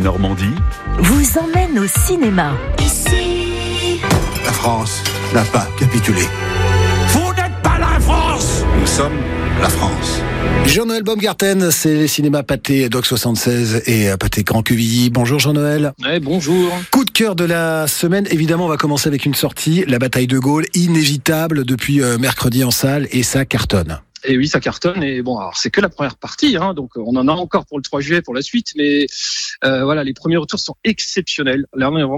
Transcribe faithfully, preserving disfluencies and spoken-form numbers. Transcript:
Normandie vous emmène au cinéma. Ici, la France n'a pas capitulé. Vous n'êtes pas la France! Nous sommes la France. Jean-Noël Baumgarten, c'est les cinémas Pathé Doc soixante-seize et Pathé Grand Quevilly. Bonjour Jean-Noël. Ouais, bonjour. Coup de cœur de la semaine, évidemment on va commencer avec une sortie, La Bataille de Gaulle, inévitable depuis euh, mercredi en salle et ça cartonne. Et oui, ça cartonne. Et bon, alors c'est que la première partie, hein, donc on en a encore pour le trois juillet pour la suite, mais euh, voilà, les premiers retours sont exceptionnels. Là, on est vraiment